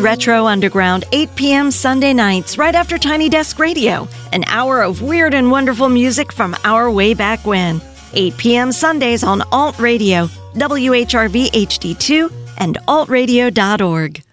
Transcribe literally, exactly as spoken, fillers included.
Retro Underground, eight p.m. Sunday nights, right after Tiny Desk Radio. An hour of weird and wonderful music from our way back when. eight p.m. Sundays on Alt Radio, W H R V H D two, and alt radio dot org.